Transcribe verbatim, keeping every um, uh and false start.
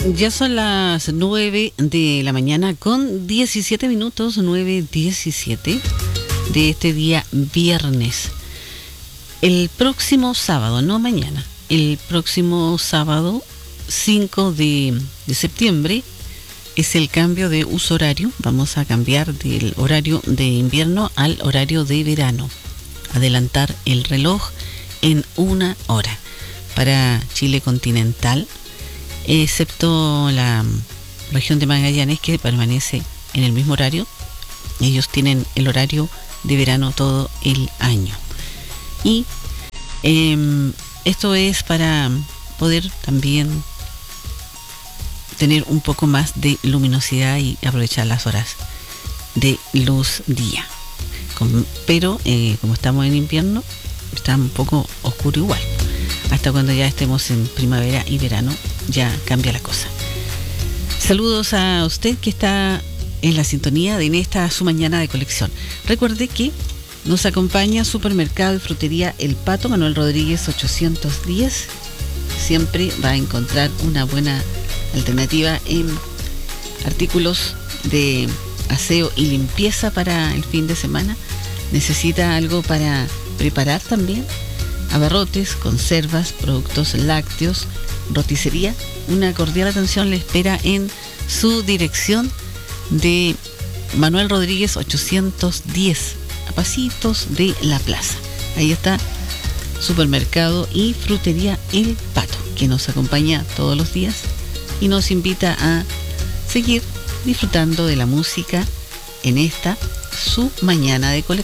Ya son las nueve de la mañana con diecisiete minutos, nueve diecisiete de este día viernes. El próximo sábado, no mañana, el próximo sábado cinco de septiembre es el cambio de uso horario. Vamos a cambiar del horario de invierno al horario de verano. Adelantar el reloj en una hora para Chile continental, excepto la región de Magallanes, que permanece en el mismo horario. Ellos tienen el horario de verano todo el año. Y eh, esto es para poder también tener un poco más de luminosidad y aprovechar las horas de luz día. Con, pero eh, como estamos en invierno, está un poco oscuro igual. Hasta cuando ya estemos en primavera y verano, ya cambia la cosa. Saludos a usted que está en la sintonía de en esta su mañana de colección. Recuerde que nos acompaña Supermercado y Frutería El Pato, Manuel Rodríguez ochocientos diez. Siempre va a encontrar una buena alternativa en artículos de aseo y limpieza para el fin de semana. ¿Necesita algo para preparar también? Abarrotes, conservas, productos lácteos, roticería. Una cordial atención le espera en su dirección de Manuel Rodríguez ochocientos diez, a pasitos de la plaza. Ahí está Supermercado y Frutería El Pato, que nos acompaña todos los días y nos invita a seguir disfrutando de la música en esta su mañana de colección.